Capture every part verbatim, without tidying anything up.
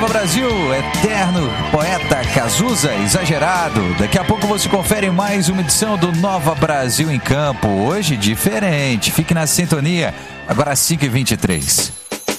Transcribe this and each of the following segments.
Brasil, eterno poeta Cazuza, exagerado. Daqui a pouco você confere mais uma edição do Nova Brasil em Campo. Hoje diferente, fique na sintonia, agora às cinco e vinte e três.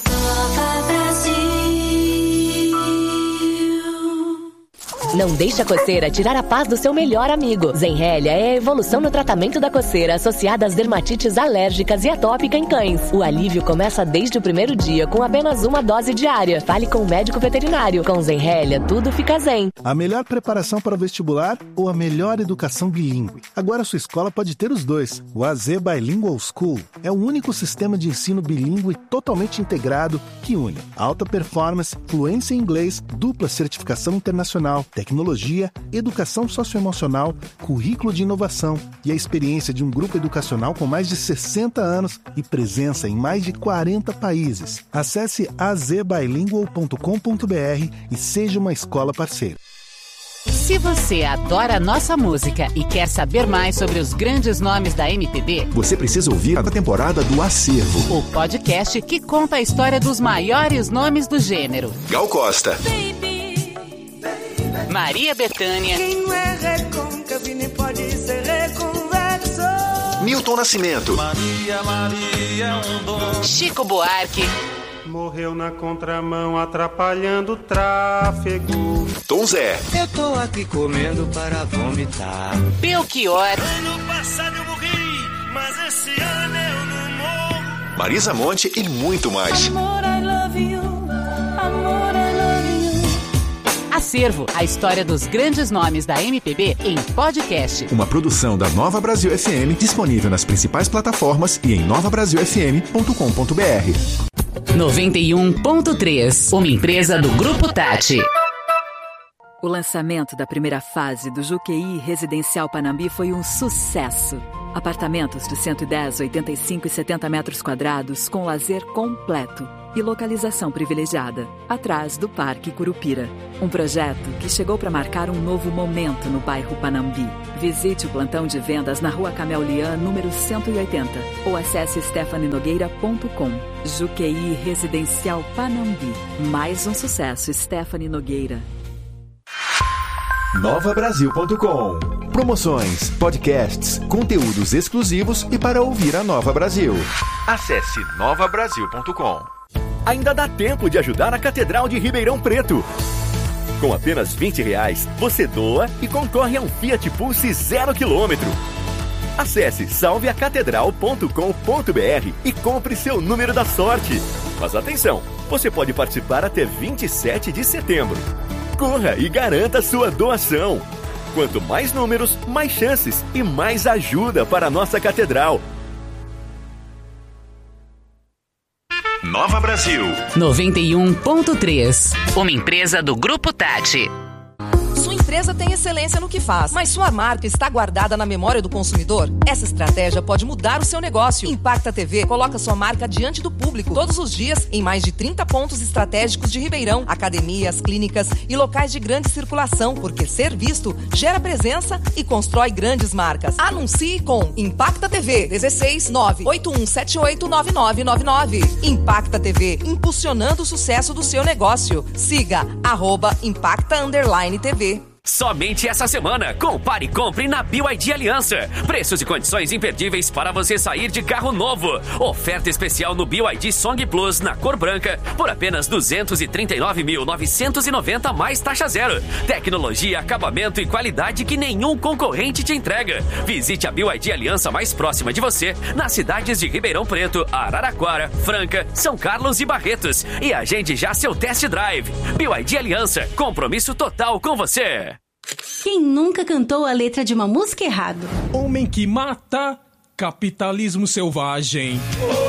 Não deixe a coceira tirar a paz do seu melhor amigo. Zenrelia é a evolução no tratamento da coceira associada às dermatites alérgicas e atópica em cães. O alívio começa desde o primeiro dia com apenas uma dose diária. Fale com o médico veterinário. Com Zenrelia, tudo fica zen. A melhor preparação para o vestibular ou a melhor educação bilíngue? Agora sua escola pode ter os dois. O A Z Bilingual School é o único sistema de ensino bilíngue totalmente integrado que une alta performance, fluência em inglês, dupla certificação internacional, tecnologia, educação socioemocional, currículo de inovação e a experiência de um grupo educacional com mais de sessenta anos e presença em mais de quarenta países. Acesse a z bilingual ponto com ponto b r e seja uma escola parceira. Se você adora nossa música e quer saber mais sobre os grandes nomes da M P B, você precisa ouvir a temporada do Acervo, o podcast que conta a história dos maiores nomes do gênero. Gal Costa, Maria Bethânia, quem não é recôncavo nem pode ser reconvexo. Milton Nascimento, Maria, Maria, um dom. Chico Buarque, morreu na contramão atrapalhando o tráfego. Tom Zé, eu tô aqui comendo para vomitar. Belchior, Ano passado eu morri, mas esse ano eu não morro. Marisa Monte e muito mais. Amor, I love you. Amor, I love you. Acervo, a história dos grandes nomes da M P B em podcast. Uma produção da Nova Brasil F M, disponível nas principais plataformas e em nova brasil f m ponto com ponto b r. noventa e um ponto três, uma empresa do Grupo Tati. O lançamento da primeira fase do Juqueí Residencial Panambi foi um sucesso. Apartamentos de cento e dez, oitenta e cinco e setenta metros quadrados com lazer completo e localização privilegiada, atrás do Parque Curupira. Um projeto que chegou para marcar um novo momento no bairro Panambi. Visite o plantão de vendas na Rua Camel Lian, número cento e oitenta, ou acesse stephanie nogueira ponto com. Juqueí Residencial Panambi. Mais um sucesso, Stephanie Nogueira. nova brasil ponto com. Promoções, podcasts, conteúdos exclusivos e para ouvir a Nova Brasil. Acesse nova brasil ponto com. Ainda dá tempo de ajudar a Catedral de Ribeirão Preto. Com apenas vinte reais, você doa e concorre a um Fiat Pulse zero quilômetro. Acesse salve a catedral ponto com ponto b r e compre seu número da sorte. Mas atenção, você pode participar até vinte e sete de setembro. Corra e garanta sua doação. Quanto mais números, mais chances e mais ajuda para a nossa catedral. Nova Brasil noventa e um ponto três, uma empresa do Grupo Tati. Sua empresa tem excelência no que faz, mas sua marca está guardada na memória do consumidor? Essa estratégia pode mudar o seu negócio. Impacta T V coloca sua marca diante do público todos os dias em mais de trinta pontos estratégicos de Ribeirão, academias, clínicas e locais de grande circulação, porque ser visto gera presença e constrói grandes marcas. Anuncie com Impacta T V dezesseis nove oito um sete oito nove nove nove nove. Impacta T V, impulsionando o sucesso do seu negócio. Siga arroba Impacta Underline T V. Somente essa semana, compare e compre na B Y D Aliança. Preços e condições imperdíveis para você sair de carro novo. Oferta especial no B Y D Song Plus na cor branca por apenas duzentos e trinta e nove mil novecentos e noventa mais taxa zero. Tecnologia, acabamento e qualidade que nenhum concorrente te entrega. Visite a B Y D Aliança mais próxima de você nas cidades de Ribeirão Preto, Araraquara, Franca, São Carlos e Barretos. E agende já seu test drive. B Y D Aliança, compromisso total com você. Quem nunca cantou a letra de uma música errado? Homem que mata, capitalismo selvagem.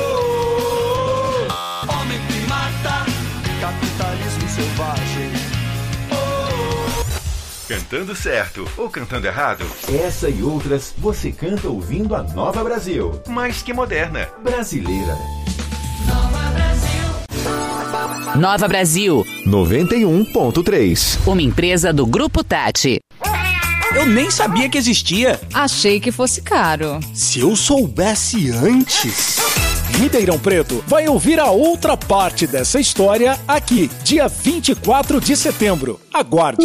Oh, homem que mata, capitalismo selvagem. Oh. Cantando certo ou cantando errado? Essa e outras você canta ouvindo a Nova Brasil. Mais que moderna, brasileira. Nova Brasil. Nova Brasil noventa e um ponto três, uma empresa do Grupo Tati. Eu nem sabia que existia. Achei que fosse caro. Se eu soubesse antes... Ribeirão Preto vai ouvir a outra parte dessa história aqui, dia vinte e quatro de setembro. Aguarde!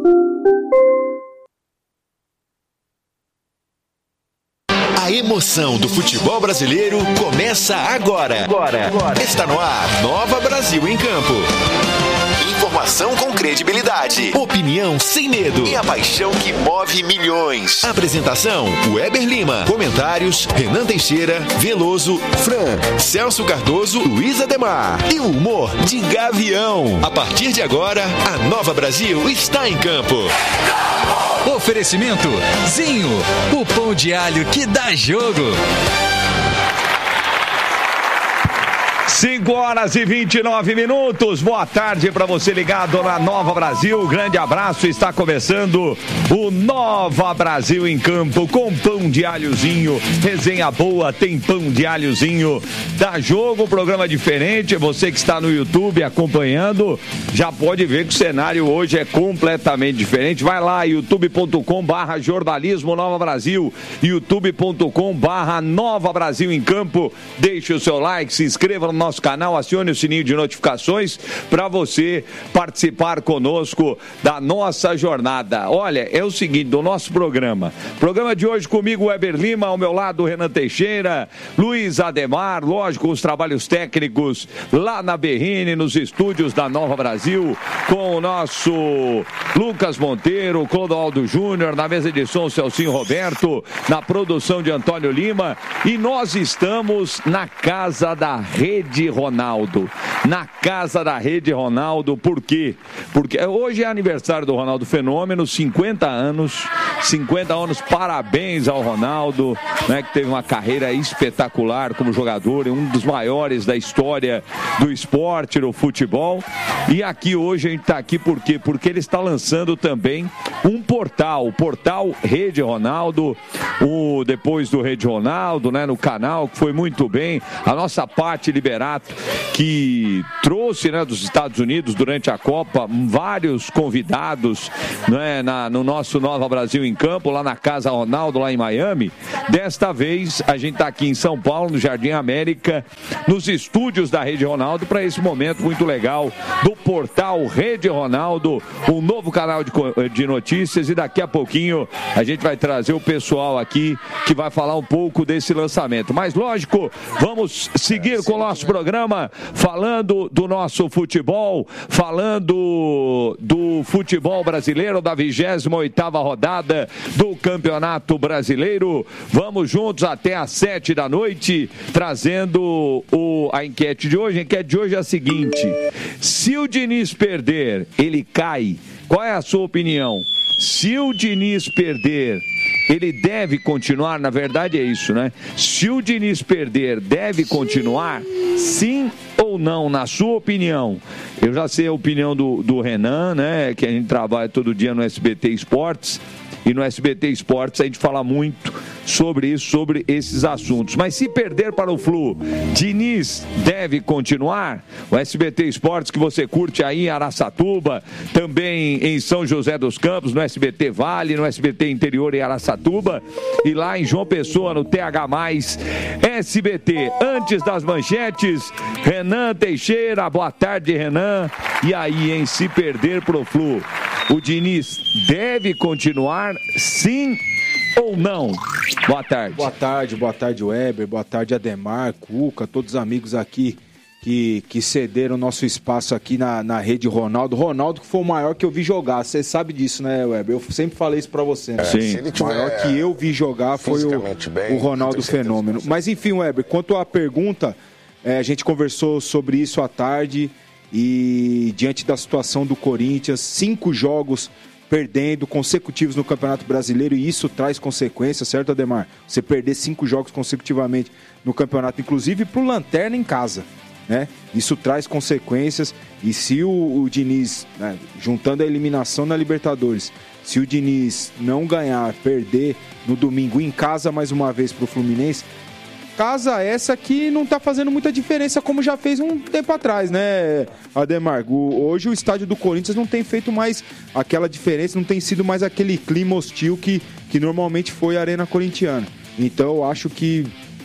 A emoção do futebol brasileiro começa agora. Agora. Agora. Está no ar, Nova Brasil em Campo. Informação com credibilidade, opinião sem medo e a paixão que move milhões. Apresentação, Weber Lima. Comentários, Renan Teixeira, Veloso, Fran, Celso Cardoso, Luiz Ademar. E o humor de Gavião. A partir de agora, a Nova Brasil está em campo. Oferecimento Zinho, o pão de alho que dá jogo. cinco horas e vinte e nove minutos. Boa tarde para você ligado na Nova Brasil. Grande abraço. Está começando o Nova Brasil em Campo com pão de alhozinho. Resenha boa, tem pão de alhozinho. Dá jogo, programa diferente. Você que está no YouTube acompanhando já pode ver que o cenário hoje é completamente diferente. Vai lá, youtube ponto com barra jornalismo Nova Brasil, youtube ponto com barra Nova Brasil em Campo. Deixe o seu like, se inscreva no nosso canal, acione o sininho de notificações para você participar conosco da nossa jornada. Olha, é o seguinte, do nosso programa. Programa de hoje comigo, Weber Lima, ao meu lado, Renan Teixeira, Luiz Ademar, lógico, os trabalhos técnicos lá na Berrine, nos estúdios da Nova Brasil, com o nosso Lucas Monteiro, Clodoaldo Júnior, na mesa de som, Celcinho Roberto, na produção de Antônio Lima, e nós estamos na casa da Rede Ronaldo, na casa da Rede Ronaldo. Por quê? Porque hoje é aniversário do Ronaldo Fenômeno, cinquenta anos, cinquenta anos, parabéns ao Ronaldo, né, que teve uma carreira espetacular como jogador, um dos maiores da história do esporte, do futebol. E aqui hoje a gente está aqui por quê? Porque ele está lançando também um portal, o portal Rede Ronaldo, o depois do Rede Ronaldo, né, no canal, que foi muito bem. A nossa Paty Liberato, que trouxe, né, dos Estados Unidos durante a Copa vários convidados, né, na, no nosso Nova Brasil em Campo, lá na Casa Ronaldo, lá em Miami. Desta vez a gente está aqui em São Paulo, no Jardim América, nos estúdios da Rede Ronaldo, para esse momento muito legal do portal Rede Ronaldo, um novo canal de, de notícias, e daqui a pouquinho a gente vai trazer o pessoal aqui que vai falar um pouco desse lançamento. Mas lógico, vamos seguir com o nosso programa, falando do nosso futebol, falando do futebol brasileiro, da vigésima oitava rodada do Campeonato Brasileiro. Vamos juntos até às sete da noite, trazendo o, a enquete de hoje. A enquete de hoje é a seguinte: se o Diniz perder, ele cai? Qual é a sua opinião? Se o Diniz perder, ele deve continuar? Na verdade é isso, né? Se o Diniz perder, deve continuar? Sim ou não, na sua opinião? Eu já sei a opinião do, do Renan, né? Que a gente trabalha todo dia no S B T Esportes. E no S B T Esportes a gente fala muito sobre isso, sobre esses assuntos. Mas se perder para o Flu, Diniz deve continuar? O S B T Esportes que você curte aí em Araçatuba, também em São José dos Campos, no S B T Vale, no S B T Interior em Araçatuba, e lá em João Pessoa, no T H mais, S B T. Antes das manchetes, Renan Teixeira, boa tarde, Renan. E aí, em se perder para o Flu, o Diniz deve continuar, sim ou não? Boa tarde. Boa tarde, boa tarde, Weber, boa tarde, Ademar, Cuca, todos os amigos aqui que, que cederam nosso espaço aqui na, na Rede Ronaldo. Ronaldo que foi o maior que eu vi jogar, você sabe disso, né, Weber? Eu sempre falei isso pra você, né? Sim. O maior que eu vi jogar foi o, bem, o Ronaldo Fenômeno. Mas enfim, Weber, quanto à pergunta, é, a gente conversou sobre isso à tarde. E diante da situação do Corinthians, cinco jogos perdendo consecutivos no Campeonato Brasileiro, e isso traz consequências, certo, Ademar? Você perder cinco jogos consecutivamente no campeonato, inclusive para o Lanterna em casa, né? Isso traz consequências, e se o, o Diniz, né, juntando a eliminação na Libertadores, se o Diniz não ganhar, perder no domingo em casa mais uma vez para o Fluminense, casa essa que não tá fazendo muita diferença, como já fez um tempo atrás, né, Ademar? O, hoje o estádio do Corinthians não tem feito mais aquela diferença, não tem sido mais aquele clima hostil que, que normalmente foi a Arena Corintiana. Então eu acho que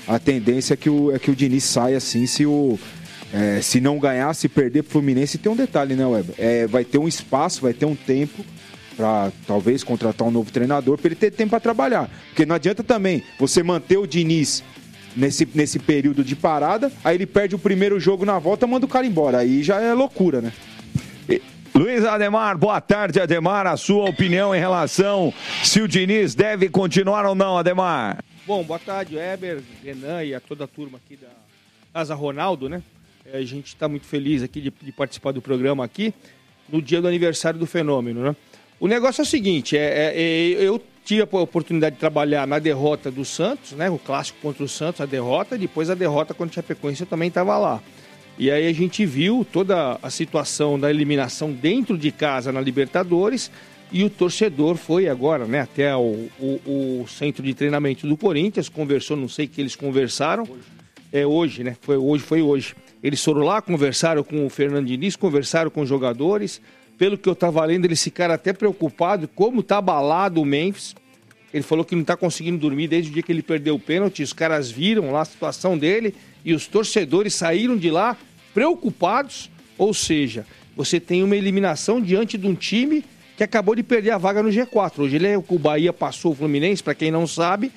a tendência é que o, é que o Diniz saia assim, se o... É, se não ganhar, se perder pro Fluminense, tem um detalhe, né, Weber? É, vai ter um espaço, vai ter um tempo para talvez contratar um novo treinador, para ele ter tempo para trabalhar. Porque não adianta também você manter o Diniz nesse, nesse período de parada, aí ele perde o primeiro jogo na volta, manda o cara embora. Aí já é loucura, né? E... Luiz Ademar, boa tarde, Ademar. A sua opinião em relação se o Diniz deve continuar ou não, Ademar? Bom, boa tarde, Weber, Renan e a toda a turma aqui da Casa Ronaldo, né? A gente está muito feliz aqui de, de participar do programa aqui no dia do aniversário do Fenômeno, né? O negócio é o seguinte, é, é, eu tive a oportunidade de trabalhar na derrota do Santos, né? O clássico contra o Santos, a derrota, e depois a derrota contra o Chapecoense, eu também estava lá. E aí a gente viu toda a situação da eliminação dentro de casa na Libertadores e o torcedor foi agora, né? Até o, o, o centro de treinamento do Corinthians, conversou, não sei o que eles conversaram. Hoje. É hoje, né? Foi hoje, foi hoje. Eles foram lá, conversaram com o Fernando Diniz, conversaram com os jogadores. Pelo que eu estava lendo, eles ficaram até preocupados como está abalado o Memphis. Ele falou que não está conseguindo dormir desde o dia que ele perdeu o pênalti. Os caras viram lá a situação dele e os torcedores saíram de lá preocupados. Ou seja, você tem uma eliminação diante de um time que acabou de perder a vaga no G quatro. Hoje ele é, o Bahia passou o Fluminense, para quem não sabe.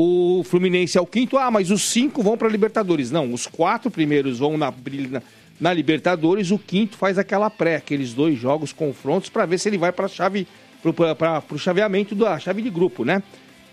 O Fluminense é o quinto, ah, mas os cinco vão para a Libertadores. Não, os quatro primeiros vão na, na, na Libertadores, o quinto faz aquela pré, aqueles dois jogos, confrontos, para ver se ele vai para a chave, para o chaveamento da chave de grupo, né?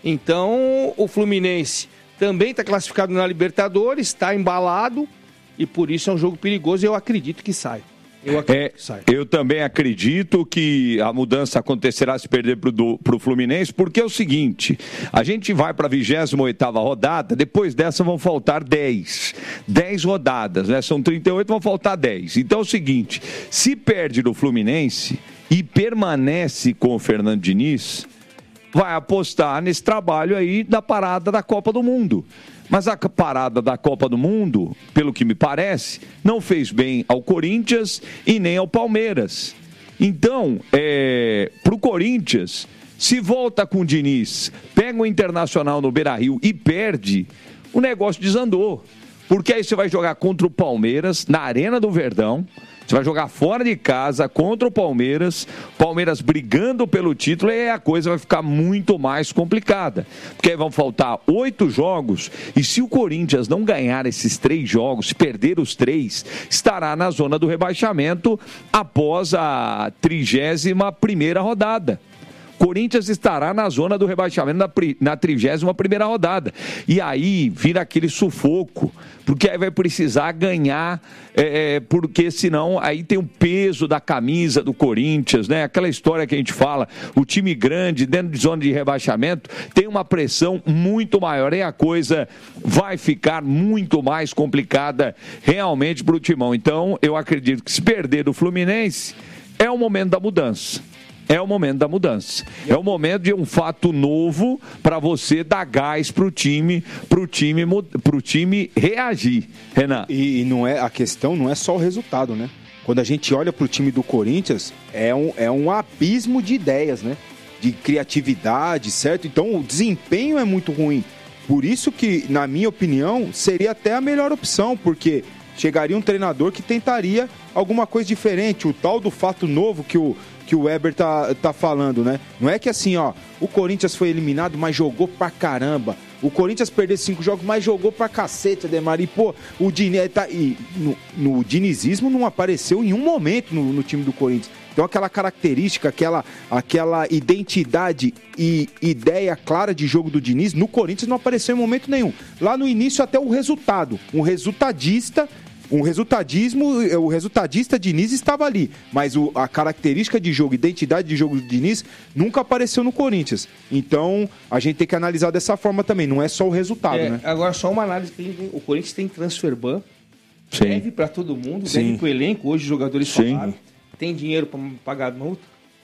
Então, o Fluminense também está classificado na Libertadores, está embalado, e por isso é um jogo perigoso e eu acredito que sai. Eu, é, eu também acredito que a mudança acontecerá se perder para o Fluminense, porque é o seguinte, a gente vai para a vigésima oitava rodada, depois dessa vão faltar dez. dez rodadas, né? São trinta e oito, vão faltar dez. Então é o seguinte, se perde no Fluminense e permanece com o Fernando Diniz, vai apostar nesse trabalho aí da parada da Copa do Mundo. Mas a parada da Copa do Mundo, pelo que me parece, não fez bem ao Corinthians e nem ao Palmeiras. Então, é, para o Corinthians, se volta com o Diniz, pega o Internacional no Beira-Rio e perde, o negócio desandou. Porque aí você vai jogar contra o Palmeiras, na Arena do Verdão, você vai jogar fora de casa contra o Palmeiras, Palmeiras brigando pelo título, e a coisa vai ficar muito mais complicada. Porque aí vão faltar oito jogos, e se o Corinthians não ganhar esses três jogos, se perder os três, estará na zona do rebaixamento após a trigésima primeira rodada. Corinthians estará na zona do rebaixamento na, na trigésima primeira rodada. E aí vira aquele sufoco, porque aí vai precisar ganhar, é, porque senão aí tem o peso da camisa do Corinthians, né? Aquela história que a gente fala, o time grande dentro de zona de rebaixamento tem uma pressão muito maior e a coisa vai ficar muito mais complicada realmente para o Timão. Então eu acredito que se perder do Fluminense é o momento da mudança. É o momento da mudança. É o momento de um fato novo para você dar gás para o time, para o time, pro time reagir, Renan. E, e não é, a questão não é só o resultado, né? Quando a gente olha para o time do Corinthians, é um, é um abismo de ideias, né? De criatividade, certo? Então o desempenho é muito ruim. Por isso que, na minha opinião, seria até a melhor opção, porque chegaria um treinador que tentaria alguma coisa diferente. O tal do fato novo que o que o Weber tá, tá falando, né? Não é que assim, ó, o Corinthians foi eliminado, mas jogou pra caramba. O Corinthians perdeu cinco jogos, mas jogou pra cacete, Ademar. E, pô, o Diniz tá, e no, no dinizismo não apareceu em um momento no, no time do Corinthians. Então aquela característica, aquela, aquela identidade e ideia clara de jogo do Diniz, no Corinthians não apareceu em momento nenhum. Lá no início até o resultado. Um resultadista... Um resultadismo, o resultadista Diniz estava ali, mas o, a característica de jogo, identidade de jogo do Diniz nunca apareceu no Corinthians. Então, a gente tem que analisar dessa forma também, não é só o resultado, é, né? Agora, só uma análise, que o Corinthians tem transfer ban, Sim. deve para todo mundo, Sim. deve para o elenco, hoje os jogadores Sim. falaram, tem dinheiro para pagar multa.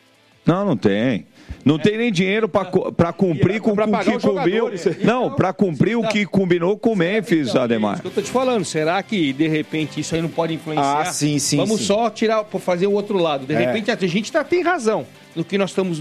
Não, não tem. Não é. tem nem dinheiro para cumprir com o que combinou. Não, para cumprir o que combinou com o Memphis, então, Ademar. É isso que eu tô te falando. Será que, de repente, isso aí não pode influenciar? Ah, sim, sim. Vamos sim. só tirar, fazer o outro lado. De repente, é. a gente tá, tem razão no que nós estamos.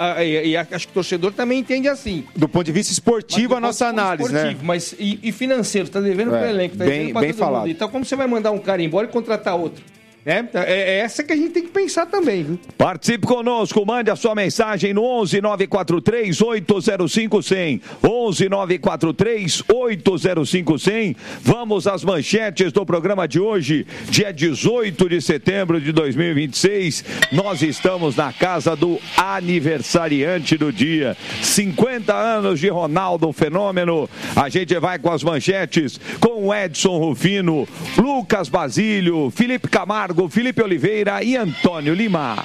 E acho que o torcedor também entende assim. Do ponto de vista esportivo, a nossa análise, esportivo, né? Mas e, e financeiro, tá devendo é. pro elenco, tá bem, devendo pra bem todo falado. mundo. Então, como você vai mandar um cara embora e contratar outro? É, é essa que a gente tem que pensar também, viu? Participe conosco, mande a sua mensagem no onze nove quatro três oito zero cinco zero zero. onze nove quatro três oito zero cinco zero zero. Vamos às manchetes do programa de hoje, dia dezoito de setembro de dois mil e vinte e seis. Nós estamos na casa do aniversariante do dia. cinquenta anos de Ronaldo Fenômeno. A gente vai com as manchetes com o Edson Rufino, Lucas Basílio, Felipe Camargo, Felipe Oliveira e Antônio Lima.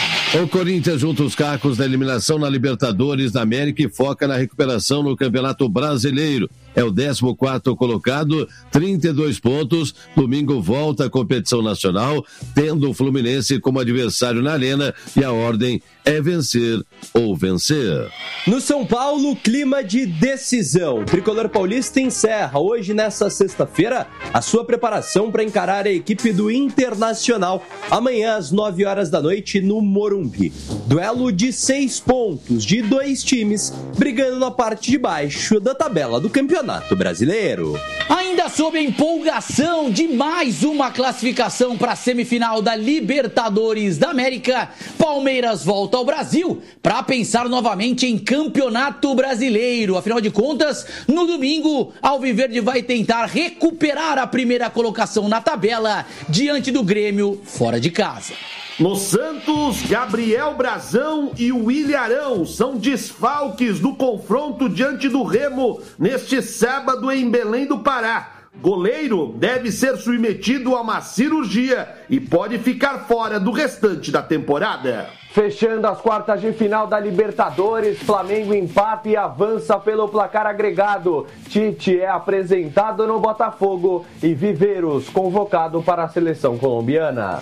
O Corinthians junta os cacos da eliminação na Libertadores da América e foca na recuperação no Campeonato Brasileiro. É o décimo quarto colocado, trinta e dois pontos. Domingo volta à competição nacional, tendo o Fluminense como adversário na arena, e a ordem é vencer ou vencer. No São Paulo, clima de decisão. O tricolor paulista encerra hoje, nessa sexta-feira, a sua preparação para encarar a equipe do Internacional amanhã às nove horas da noite no Morumbi. Duelo de seis pontos de dois times brigando na parte de baixo da tabela do campeonato Brasileiro. Ainda sob a empolgação de mais uma classificação para a semifinal da Libertadores da América, Palmeiras volta ao Brasil para pensar novamente em Campeonato Brasileiro. Afinal de contas, no domingo, Alviverde vai tentar recuperar a primeira colocação na tabela diante do Grêmio fora de casa. No Santos, Gabriel Brazão e William Arão são desfalques do confronto diante do Remo neste sábado em Belém do Pará. Goleiro deve ser submetido a uma cirurgia e pode ficar fora do restante da temporada. Fechando as quartas de final da Libertadores, Flamengo empata e avança pelo placar agregado. Tite é apresentado no Botafogo e Viveiros convocado para a seleção colombiana.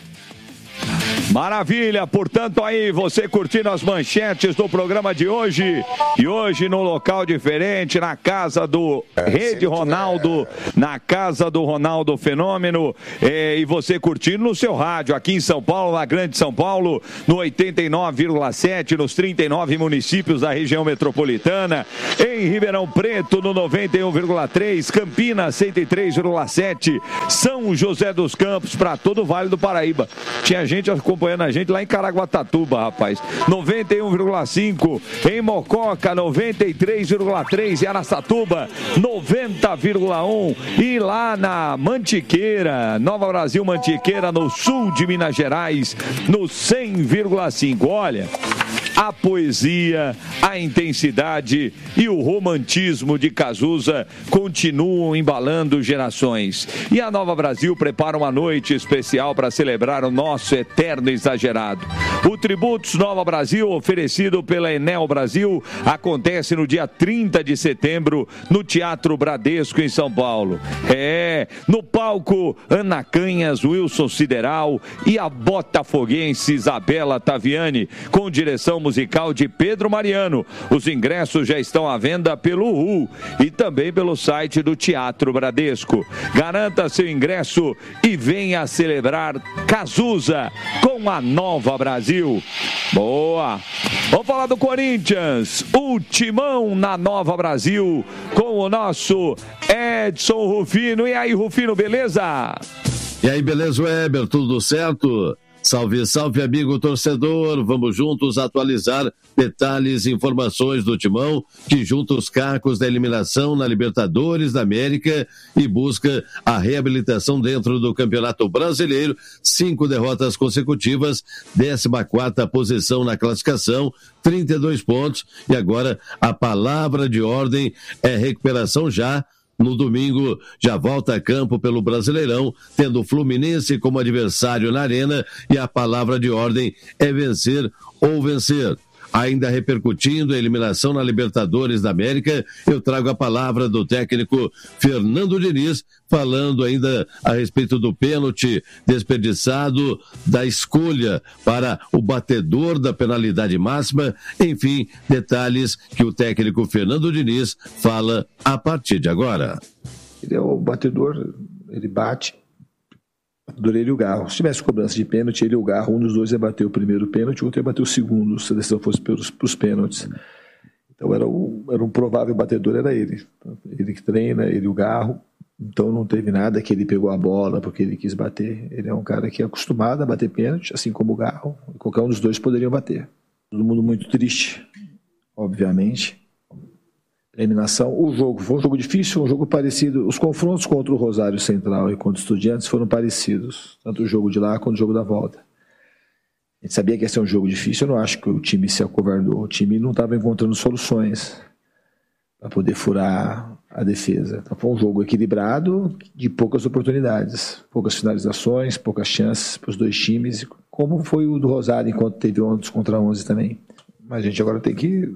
Maravilha, portanto aí você curtindo as manchetes do programa de hoje, e hoje num local diferente, na casa do Rede Ronaldo, na casa do Ronaldo Fenômeno, é, e você curtindo no seu rádio, aqui em São Paulo, na Grande São Paulo, no oitenta e nove vírgula sete, nos trinta e nove municípios da região metropolitana, em Ribeirão Preto, no noventa e um vírgula três, Campinas, cento e três vírgula sete, São José dos Campos, para todo o Vale do Paraíba. Tinha gente acompanhando a gente lá em Caraguatatuba, rapaz. noventa e um vírgula cinco, em Mococa, noventa e três vírgula três, em Araçatuba, noventa vírgula um, e lá na Mantiqueira, Nova Brasil Mantiqueira, no sul de Minas Gerais, no cem vírgula cinco. Olha, a poesia, a intensidade e o romantismo de Cazuza continuam embalando gerações. E a Nova Brasil prepara uma noite especial para celebrar o nosso eterno exagerado. O Tributos Nova Brasil, oferecido pela Enel Brasil, acontece no dia trinta de setembro no Teatro Bradesco, em São Paulo. É, no palco, Ana Canhas, Wilson Sideral e a botafoguense Isabela Taviani, com direção musical de Pedro Mariano. Os ingressos já estão à venda pelo U U e também pelo site do Teatro Bradesco. Garanta seu ingresso e venha celebrar Cazuza com a Nova Brasil. Boa! Vamos falar do Corinthians, o Timão na Nova Brasil, com o nosso Edson Rufino. E aí, Rufino, beleza? E aí, beleza, Weber? Tudo certo? Salve, salve, amigo torcedor. Vamos juntos atualizar detalhes e informações do Timão, que junta os cacos da eliminação na Libertadores da América e busca a reabilitação dentro do Campeonato Brasileiro. Cinco derrotas consecutivas, décima quarta posição na classificação, trinta e dois pontos. E agora a palavra de ordem é recuperação já. No domingo, já volta a campo pelo Brasileirão, tendo o Fluminense como adversário na arena, e a palavra de ordem é vencer ou vencer. Ainda repercutindo a eliminação na Libertadores da América, eu trago a palavra do técnico Fernando Diniz, falando ainda a respeito do pênalti desperdiçado, da escolha para o batedor da penalidade máxima, enfim, detalhes que o técnico Fernando Diniz fala a partir de agora. Ele é o batedor, ele bate, o batedor ele e o Garro. Se tivesse cobrança de pênalti, ele e o Garro, um dos dois ia bater o primeiro pênalti, o outro ia bater o segundo, se a decisão fosse para os pênaltis. Então era, o, era um provável batedor, era ele. Ele que treina, ele e o Garro. Então não teve nada que ele pegou a bola porque ele quis bater. Ele é um cara que é acostumado a bater pênalti, assim como o Garro. Qualquer um dos dois poderiam bater. Todo mundo muito triste, obviamente. Eliminação. O jogo foi um jogo difícil, um jogo parecido. Os confrontos contra o Rosário Central e contra o Estudiantes foram parecidos. Tanto o jogo de lá quanto o jogo da volta. A gente sabia que ia ser um jogo difícil. Eu não acho que o time se acovardou. O time não estava encontrando soluções para poder furar a defesa. Então foi um jogo equilibrado, de poucas oportunidades, poucas finalizações, poucas chances para os dois times, como foi o do Rosário, enquanto teve onze contra onze também. Mas a gente agora tem que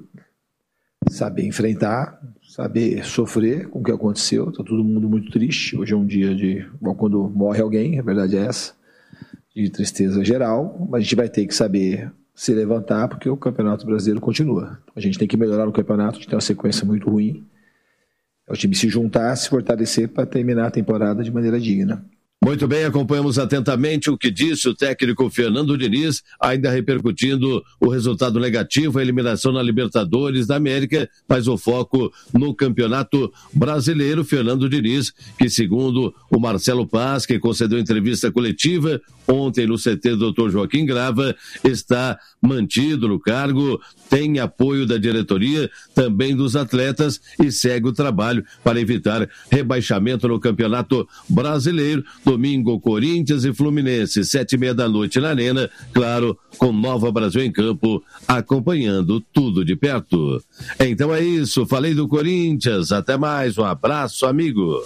saber enfrentar, saber sofrer com o que aconteceu. Está todo mundo muito triste. Hoje é um dia de... Bom, quando morre alguém, a verdade é essa, de tristeza geral, mas a gente vai ter que saber se levantar, porque o Campeonato Brasileiro continua. A gente tem que melhorar no campeonato, a gente tem uma sequência muito ruim. É o time se juntar, se fortalecer para terminar a temporada de maneira digna. Muito bem, acompanhamos atentamente o que disse o técnico Fernando Diniz, ainda repercutindo o resultado negativo, a eliminação na Libertadores da América, mas o foco no Campeonato Brasileiro. Fernando Diniz, que segundo o Marcelo Paz, que concedeu entrevista coletiva ontem no C T do doutor Joaquim Grava, está mantido no cargo, tem apoio da diretoria, também dos atletas e segue o trabalho para evitar rebaixamento no Campeonato Brasileiro. Domingo, Corinthians e Fluminense, sete e meia da noite na Arena, claro, com Nova Brasil em campo, acompanhando tudo de perto. Então é isso, falei do Corinthians, até mais, um abraço, amigo.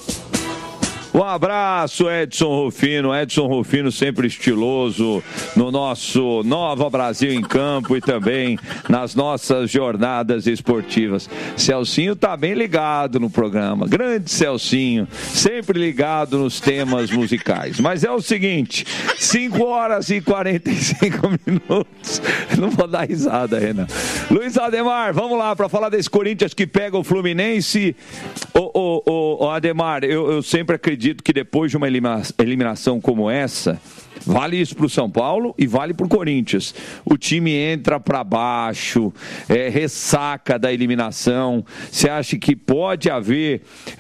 Um abraço, Edson Rufino. Edson Rufino sempre estiloso no nosso Nova Brasil em Campo e também nas nossas jornadas esportivas. Celcinho tá bem ligado no programa. Grande Celcinho, sempre ligado nos temas musicais. Mas é o seguinte, cinco horas e quarenta e cinco minutos. Não vou dar risada, Renan. Luiz Ademar, vamos lá para falar desse Corinthians que pega o Fluminense. Ô, ô, ô, ô Ademar, eu, eu sempre acredito que depois de uma eliminação como essa, vale isso para o São Paulo e vale para o Corinthians. O time entra para baixo, é, ressaca da eliminação. Você acha que pode haver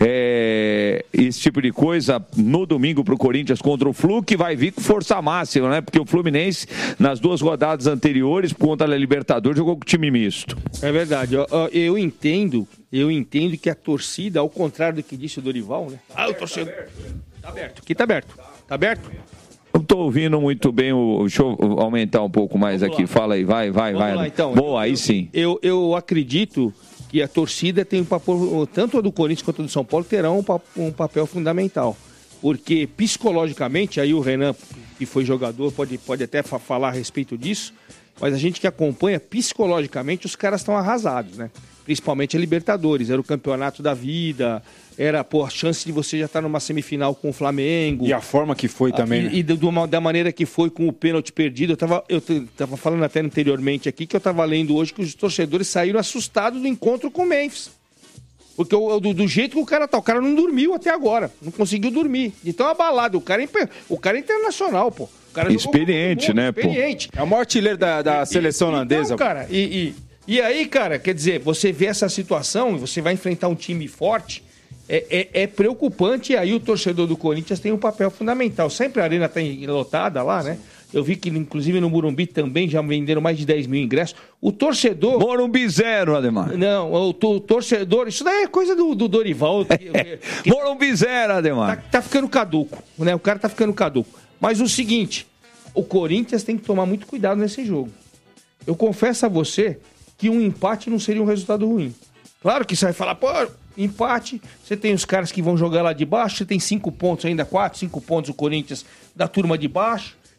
é, esse tipo de coisa no domingo para o Corinthians contra o Flu, que vai vir com força máxima, né? Porque o Fluminense, nas duas rodadas anteriores, por conta da Libertadores, jogou com time misto. É verdade. Eu, eu entendo, eu entendo que a torcida, ao contrário do que disse o Dorival, né? Ah, o torcedor... Tá aberto. Aqui tá aberto. Tá aberto? Não tô ouvindo muito bem o... Deixa eu aumentar um pouco mais Vamos aqui. Lá. Fala aí, vai, vai, Vamos vai. Lá, então. Boa, aí sim. Eu, eu acredito que a torcida tem um papel, tanto a do Corinthians quanto a do São Paulo, terão um, um papel fundamental. Porque psicologicamente, aí o Renan, que foi jogador, pode, pode até fa- falar a respeito disso, mas a gente que acompanha, psicologicamente, os caras estão arrasados, né? Principalmente a Libertadores, era o campeonato da vida, era pô, a chance de você já estar numa semifinal com o Flamengo. E a forma que foi também, e, né? E do, da maneira que foi com o pênalti perdido. Eu estava eu tava falando até anteriormente aqui que eu estava lendo hoje que os torcedores saíram assustados do encontro com o Memphis. Porque o, do, do jeito que o cara tá, o cara não dormiu até agora, não conseguiu dormir. Então abalado, o cara é, o cara é internacional, pô. O cara experiente, né, experiente. Pô? É o maior artilheiro da, da e, seleção e, holandesa. Então, cara, e, e, e aí, cara, quer dizer, você vê essa situação, você vai enfrentar um time forte, é, é, é preocupante, e aí o torcedor do Corinthians tem um papel fundamental. Sempre a arena tá lotada lá, né? Eu vi que, inclusive, no Morumbi também já venderam mais de dez mil ingressos. O torcedor... Morumbi zero, Ademar. Não, o, o torcedor... Isso daí é coisa do, do Dorival. Que, que, Morumbi zero, Ademar. Tá, tá ficando caduco, né? O cara tá ficando caduco. Mas o seguinte, o Corinthians tem que tomar muito cuidado nesse jogo. Eu confesso a você que um empate não seria um resultado ruim. Claro que você vai falar, pô, empate, você tem os caras que vão jogar lá de baixo, você tem cinco pontos ainda, quatro, cinco pontos o Corinthians da turma de baixo.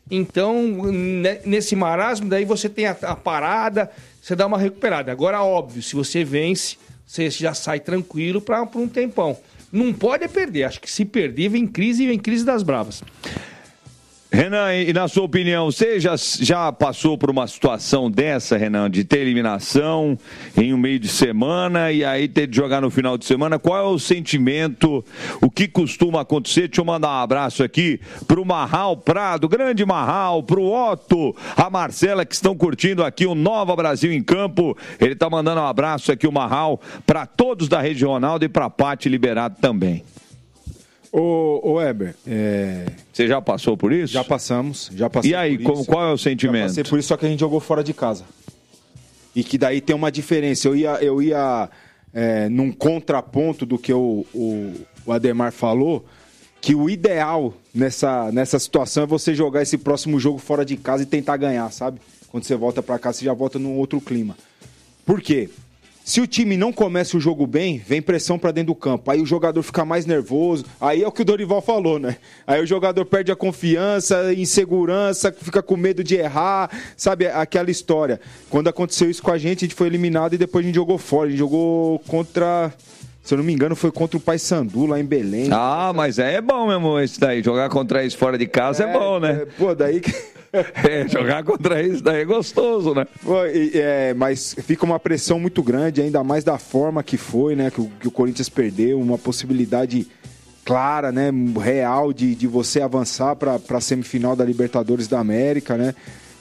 Então, nesse marasmo, daí você tem a, a parada, você dá uma recuperada. Agora, óbvio, se você vence, você já sai tranquilo para um tempão. Não pode perder. Acho que se perder, vem crise, vem crise das bravas. Renan, e na sua opinião, você já, já passou por uma situação dessa, Renan, de ter eliminação em um meio de semana e aí ter de jogar no final de semana? Qual é o sentimento, o que costuma acontecer? Deixa eu mandar um abraço aqui pro Marral Prado, grande Marral, pro Otto, a Marcela, que estão curtindo aqui o Nova Brasil em Campo. Ele tá mandando um abraço aqui, o Marral, para todos da Rede Ronaldo e pra Pati Liberato também. Ô, ô Weber, é... você já passou por isso? Já passamos, já passei. E aí, por isso. qual é o sentimento? Já passei por isso, só que a gente jogou fora de casa. E que daí tem uma diferença. Eu ia, eu ia é, num contraponto do que o, o, o Ademar falou, que o ideal nessa, nessa situação é você jogar esse próximo jogo fora de casa e tentar ganhar, sabe? Quando você volta pra casa, você já volta num outro clima. Por quê? Se o time não começa o jogo bem, vem pressão pra dentro do campo. Aí o jogador fica mais nervoso. Aí é o que o Dorival falou, né? Aí o jogador perde a confiança, insegurança, fica com medo de errar. Sabe, aquela história. Quando aconteceu isso com a gente, a gente foi eliminado e depois a gente jogou fora. A gente jogou contra... Se eu não me engano, foi contra o Paysandu, lá em Belém. Ah, mas é bom mesmo esse daí. Jogar contra isso fora de casa é, é bom, né? É, pô, daí... É, jogar contra isso daí é gostoso, né? Pô, é, mas fica uma pressão muito grande, ainda mais da forma que foi, né? Que o, que o Corinthians perdeu, uma possibilidade clara, né? Real de, de você avançar para a semifinal da Libertadores da América, né?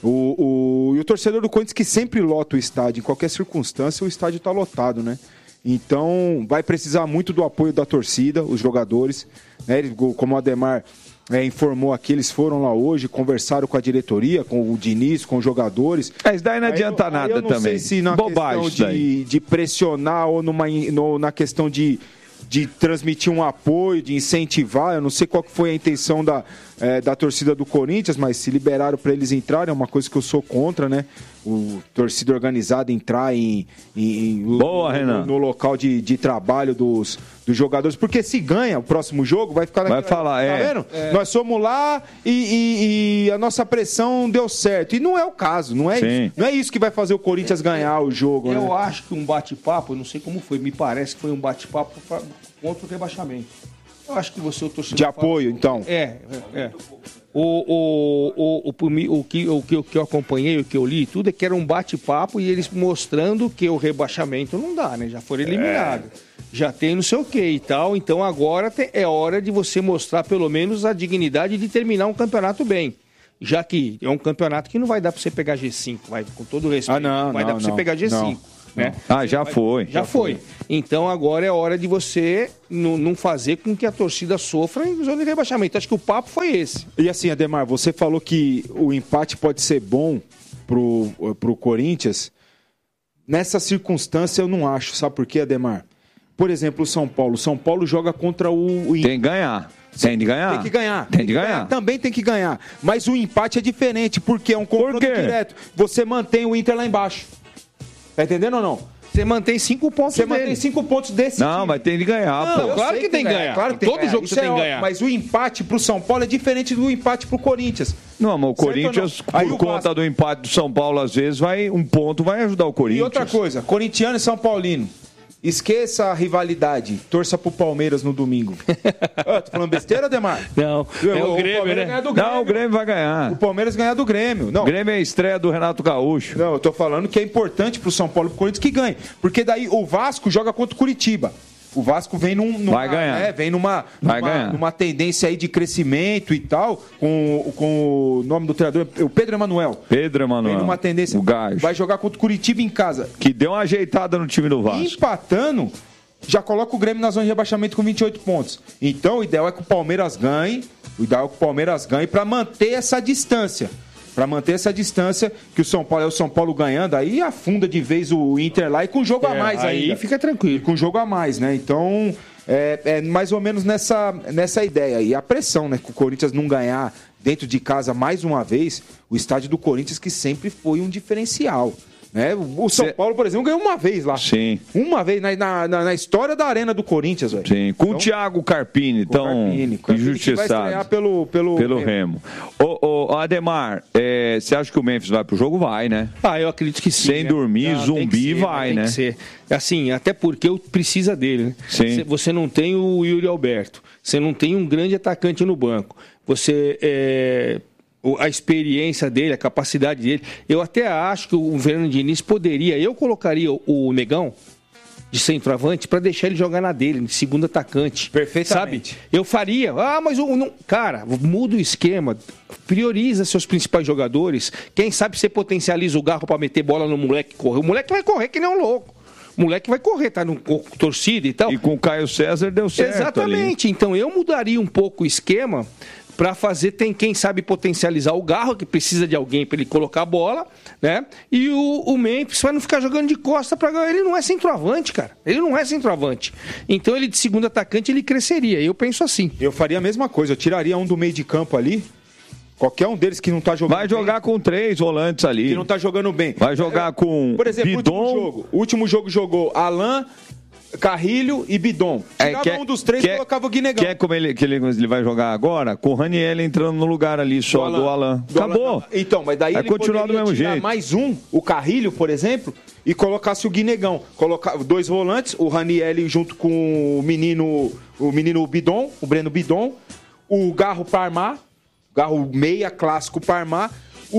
O, o, e o torcedor do Corinthians que sempre lota o estádio, em qualquer circunstância o estádio está lotado, né? Então vai precisar muito do apoio da torcida, os jogadores, né? Como o Ademar é, informou aqui, eles foram lá hoje, conversaram com a diretoria, com o Diniz, com os jogadores. Mas daí não adianta aí, nada aí eu não também. Sei se na Bobagem questão de, de pressionar ou numa, no, na questão de, de transmitir um apoio, de incentivar, eu não sei qual que foi a intenção da, é, da torcida do Corinthians, mas se liberaram para eles entrarem, é uma coisa que eu sou contra, né? O torcida organizada entrar em, em, em Boa, no, Renan. no, no local de, de trabalho dos, dos jogadores, porque se ganha o próximo jogo, vai ficar Vai falar, tá é. vendo? É. Nós fomos lá e, e, e a nossa pressão deu certo. E não é o caso, não é, isso, não é isso que vai fazer o Corinthians ganhar o jogo. Eu né? acho que um bate-papo, eu não sei como foi, me parece que foi um bate-papo pra, contra o rebaixamento. Eu acho que você, o torcedor... De apoio, fala, então. É, é. é. O, o, o, o, o, que, o, que, o que eu acompanhei, o que eu li, tudo é que era um bate-papo e eles mostrando que o rebaixamento não dá, né? Já foram eliminados. É. Já tem não sei o que e tal. Então agora tem, é hora de você mostrar pelo menos a dignidade de terminar um campeonato bem. Já que é um campeonato que não vai dar pra você pegar G cinco, vai, com todo o respeito. Ah, não, não vai não, dar pra não, você pegar G cinco. Não. Né? Ah, já vai, foi. Já, já foi. foi. Então agora é hora de você não, não fazer com que a torcida sofra em zona de rebaixamento. Acho que o papo foi esse. E assim, Ademar, você falou que o empate pode ser bom pro, pro Corinthians. Nessa circunstância eu não acho. Sabe por quê, Ademar? Por exemplo, o São Paulo. O São Paulo joga contra o... Tem que ganhar. Tem de ganhar. Tem que ganhar. Tem de ganhar. Também tem que ganhar. Mas o empate é diferente, porque é um confronto direto. Você mantém o Inter lá embaixo. Tá entendendo ou não? Você mantém cinco pontos Você dele. mantém cinco pontos desse Não, time. mas tem de ganhar, Não, pô. Claro que tem que ganhar. Claro que tem Todo ganhar. jogo Isso você é tem que óbvio. ganhar. Mas o empate pro São Paulo é diferente do empate pro Corinthians. Não, mas o Certo Corinthians, ou não? Aí por o conta Vasco- do empate do São Paulo, às vezes, vai, um ponto vai ajudar o Corinthians. E outra coisa, corintiano e São Paulino. Esqueça a rivalidade. Torça pro Palmeiras no domingo. Ah, tô falando besteira, Ademar? Não, é o, o Grêmio, Palmeiras né? ganha do Grêmio. Não, o Grêmio vai ganhar. O Palmeiras ganha do Grêmio. Não, O Grêmio é a estreia do Renato Gaúcho. não, eu tô falando que é importante pro São Paulo e pro Corinthians que ganhe. Porque daí o Vasco joga contra o Curitiba. O Vasco vem num, numa, Vai ganhar. né, vem numa, Vai numa, ganhar. numa tendência aí de crescimento e tal, com, com o nome do treinador, o Pedro Emanuel. Pedro Emanuel. Vem numa tendência. O Gajo. Vai jogar contra o Curitiba em casa. Que deu uma ajeitada no time do Vasco. Empatando, já coloca o Grêmio na zona de rebaixamento com vinte e oito pontos. Então o ideal é que o Palmeiras ganhe, o ideal é que o Palmeiras ganhe para manter essa distância. Para manter essa distância, que o São Paulo é o São Paulo ganhando, aí afunda de vez o Inter lá e com jogo É, a mais aí ainda. fica tranquilo. E com jogo a mais, né? Então, é, é mais ou menos nessa, nessa ideia. E a pressão, né? Que o Corinthians não ganhar dentro de casa mais uma vez, o estádio do Corinthians que sempre foi um diferencial. Né? O São Cê... Paulo, por exemplo, ganhou uma vez lá. Sim. Uma vez na, na, na história da Arena do Corinthians, velho. Sim, com então, o Thiago Carpini, tão injustiçado. Vai pelo, pelo, pelo Remo. Ô, ô, Ademar, é, você acha que o Memphis vai pro jogo? Vai, né? Ah, eu acredito que sim. Sem né? dormir, Não, zumbi, ser, vai, tem né? Que ser. Assim, até porque precisa dele, né? Sim. Você não tem o Yuri Alberto, você não tem um grande atacante no banco. Você... É... a experiência dele, a capacidade dele. Eu até acho que o Fernando Diniz poderia, eu colocaria o Negão de centroavante para deixar ele jogar na dele, de segundo atacante. Perfeitamente. Sabe? Eu faria. Ah, mas o não... cara, muda o esquema, prioriza seus principais jogadores. Quem sabe você potencializa o Garro para meter bola no moleque correr. O moleque vai correr que nem um louco. O moleque vai correr, tá no torcida e tal. E com o Caio César deu certo. Exatamente. Ali. Então eu mudaria um pouco o esquema para fazer, tem quem sabe potencializar o Garro, que precisa de alguém para ele colocar a bola, né? E o, o Memphis vai não ficar jogando de costa para ganhar. Ele não é centroavante, cara. Ele não é centroavante. Então ele de segundo atacante ele cresceria. Eu penso assim. Eu faria a mesma coisa. Eu tiraria um do meio de campo ali. Qualquer um deles que não tá jogando Vai jogar bem, com três volantes ali. Que não tá jogando bem. Vai jogar com Por exemplo, Bidon. O último jogo, o último jogo jogou Alain, Carrilho e Bidon. Tirava é, quer, um dos três e colocava o Guinegão. Quer como ele, que ele, ele vai jogar agora? Com o Raniel entrando no lugar ali só do Alain. Do Acabou. Alain. Então, mas daí vai ele continuar do mesmo tirar jeito. mais um, o Carrilho, por exemplo, e colocasse o Guinegão. Colocar dois volantes, o Raniel junto com o menino, o menino Bidon, o Breno Bidon, o Garro para armar, Garro meia clássico para armar.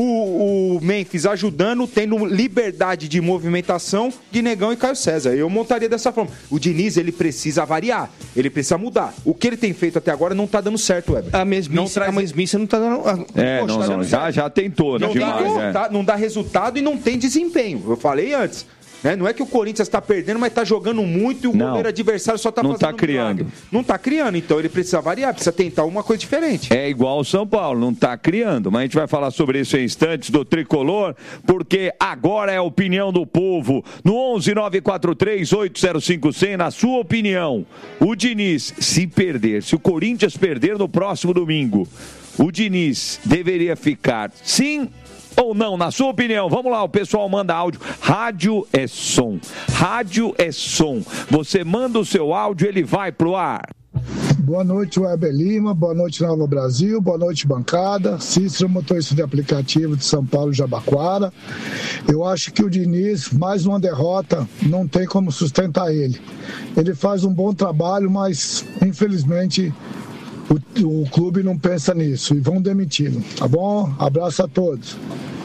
O, o Memphis ajudando, tendo liberdade de movimentação, Guinegão e Caio César. Eu montaria dessa forma. O Diniz, ele precisa variar, ele precisa mudar. O que ele tem feito até agora não tá dando certo, Weber. A mesmice não, traz... a mesmice não tá dando... É, Poxa, não, tá não, já, já tentou, né? Não, Demais, dá, é. tá, não dá resultado e não tem desempenho. Eu falei antes. Né? Não é que o Corinthians está perdendo, mas está jogando muito e o não, goleiro adversário só está fazendo tá criando. Milagre. Não está criando, então ele precisa variar, precisa tentar uma coisa diferente. É igual o São Paulo, não está criando. Mas a gente vai falar sobre isso em instantes do Tricolor, porque agora é a opinião do povo. No onze nove quatro três oito zero cinco zero zero, na sua opinião, o Diniz, se perder, se o Corinthians perder no próximo domingo, o Diniz deveria ficar sim ou não, na sua opinião? Vamos lá, o pessoal manda áudio. Rádio é som. Rádio é som. Você manda o seu áudio, ele vai pro ar. Boa noite, Weber Lima. Boa noite, Nova Brasil. Boa noite, bancada. Cícero, motorista de aplicativo de São Paulo, Jabaquara. Eu acho que o Diniz, mais uma derrota, não tem como sustentar ele. Ele faz um bom trabalho, mas, infelizmente, o, o clube não pensa nisso e vão demiti-lo. Tá bom? Abraço a todos.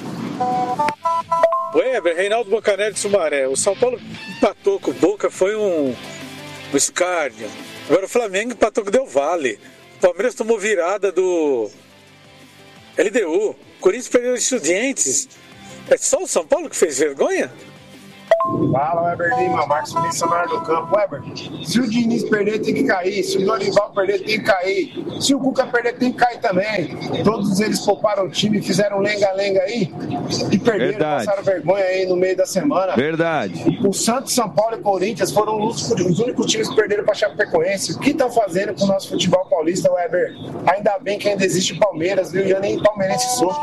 Weber, Reinaldo Bocanelli de Sumaré. O São Paulo empatou com o Boca, foi um, um escárnio. Agora o Flamengo empatou com o Del Valle. O Palmeiras tomou virada do L D U. O Corinthians perdeu os Estudiantes. É só o São Paulo que fez vergonha? Fala, Weber Lima, Marcos Missionário do Campo. Weber, se o Diniz perder, tem que cair. Se o Dorival perder, tem que cair. Se o Cuca perder, tem que cair também. Todos eles pouparam o time, fizeram lenga-lenga aí e perderam, Verdade. passaram vergonha aí no meio da semana. Verdade. O Santos, São Paulo e Corinthians foram os, os únicos times que perderam para a Chapecoense. O que estão fazendo com o nosso futebol paulista, Weber? Ainda bem que ainda existe Palmeiras, viu? Eu nem palmeirense sou.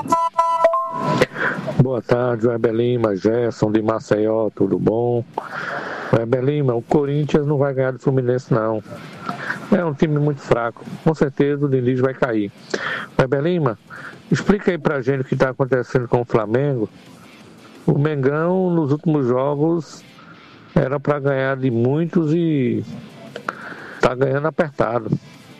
Boa tarde, Weber Lima, Gerson de Maceió, tudo bom? Weber Lima, o Corinthians não vai ganhar do Fluminense, não. É um time muito fraco. Com certeza o Diniz vai cair. Weber Lima, explica aí pra gente o que está acontecendo com o Flamengo. O Mengão, nos últimos jogos, era para ganhar de muitos e tá ganhando apertado.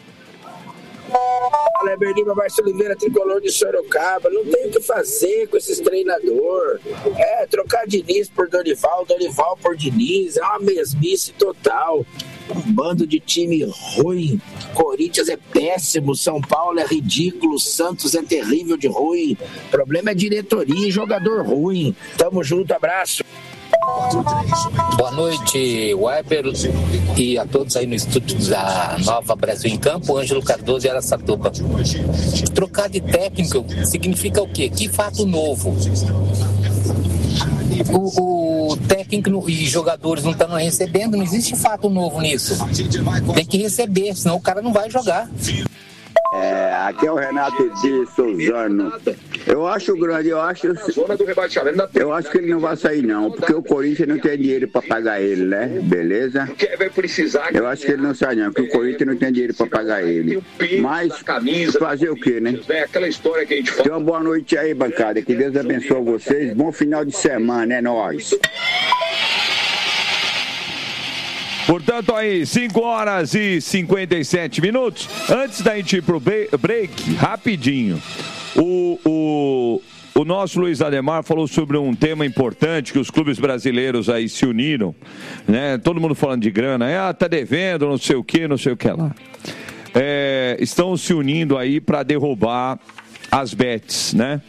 Fala, Weber Lima, Márcio Oliveira, tricolor de Sorocaba. Não tem o que fazer com esses treinadores. É, trocar Diniz por Dorival, Dorival por Diniz. É uma mesmice total. Um bando de time ruim. Corinthians é péssimo, São Paulo é ridículo, Santos é terrível de ruim. O problema é diretoria e jogador ruim. Tamo junto, abraço. Boa noite, Weber, e a todos aí no estúdio da Nova Brasil em Campo, Ângelo Cardoso e Araçatuba. Trocar de técnico significa o quê? Que fato novo? O, o técnico e jogadores não estão recebendo, não existe fato novo nisso. Tem que receber, senão o cara não vai jogar. É, aqui é o Renato de Souzano. Eu acho grande, eu acho. Eu acho que ele não vai sair, não, porque o Corinthians não tem dinheiro para pagar ele, né? Beleza? Eu acho que ele não sai, não, porque o Corinthians não tem dinheiro para pagar ele. Mas fazer o quê, né? Então, uma boa noite aí, bancada. Que Deus abençoe vocês. Bom final de semana, é nóis. Portanto, aí, cinco horas e cinquenta e sete minutos. Antes da gente ir pro break, rapidinho, o, o, o nosso Luiz Ademar falou sobre um tema importante que os clubes brasileiros aí se uniram, né? Todo mundo falando de grana, é, ah, tá devendo, não sei o que, não sei o que lá. É, estão se unindo aí para derrubar as bets, né?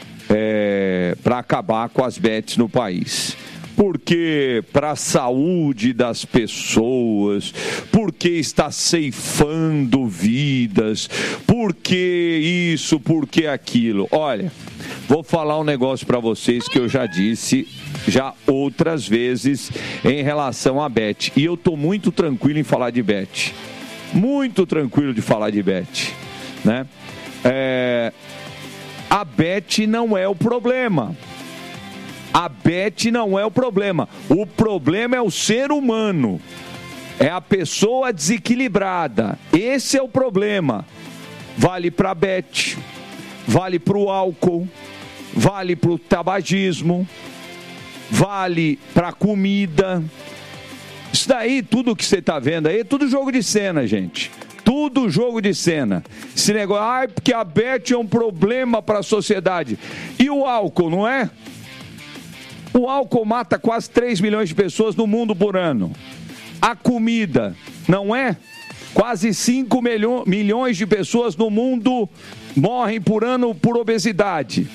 É, para acabar com as bets no país. Porque para a saúde das pessoas, porque está ceifando vidas, porque isso, porque aquilo. Olha, vou falar um negócio para vocês que eu já disse já outras vezes em relação a bet. E eu estou muito tranquilo em falar de bet. Muito tranquilo de falar de bet, né? É, a bet não é o problema. A bet não é o problema. O problema é o ser humano. É a pessoa desequilibrada. Esse é o problema. Vale para a bet, vale para o álcool, vale para o tabagismo, vale para a comida. Isso daí, tudo que você está vendo aí, é tudo jogo de cena, gente. Tudo jogo de cena. Esse negócio, ai, porque a bet é um problema para a sociedade. E o álcool, não é? O álcool mata quase três milhões de pessoas no mundo por ano. A comida, não é? Quase cinco milhões de pessoas no mundo morrem por ano por obesidade.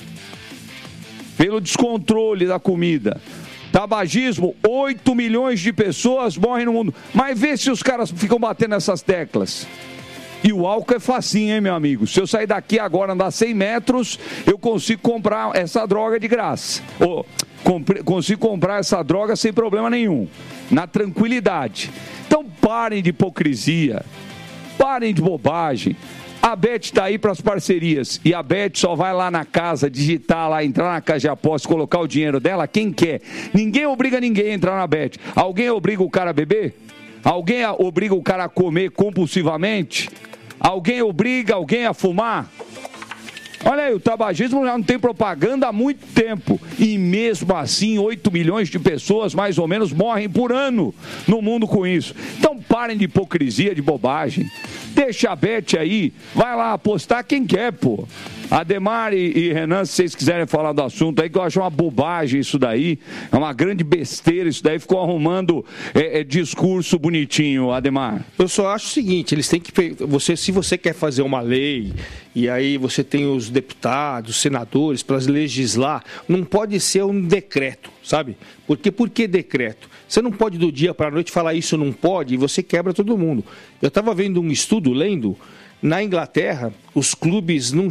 Pelo descontrole da comida. Tabagismo, oito milhões de pessoas morrem no mundo. Mas vê se os caras ficam batendo nessas teclas. E o álcool é facinho, hein, meu amigo? Se eu sair daqui agora, andar cem metros, eu consigo comprar essa droga de graça. Ou, compre, consigo comprar essa droga sem problema nenhum. Na tranquilidade. Então parem de hipocrisia. Parem de bobagem. A Bet está aí para as parcerias. E a Bet só vai lá na casa, digitar lá, entrar na casa de aposta, colocar o dinheiro dela, quem quer. Ninguém obriga ninguém a entrar na Bet. Alguém obriga o cara a beber? Alguém obriga o cara a comer compulsivamente? Alguém obriga alguém a fumar? Olha aí, o tabagismo já não tem propaganda há muito tempo. E mesmo assim, oito milhões de pessoas, mais ou menos, morrem por ano no mundo com isso. Então parem de hipocrisia, de bobagem. Deixa a Bet aí, vai lá apostar quem quer, pô. Ademar e, e Renan, se vocês quiserem falar do assunto aí, que eu acho uma bobagem isso daí, é uma grande besteira isso daí, ficou arrumando é, é, discurso bonitinho, Ademar. Eu só acho o seguinte, eles têm que, você, se você quer fazer uma lei, e aí você tem os deputados, os senadores, para legislar, não pode ser um decreto, sabe? Porque, por que decreto? Você não pode do dia para a noite falar isso não pode, e você quebra todo mundo. Eu estava vendo um estudo, lendo, na Inglaterra, os clubes não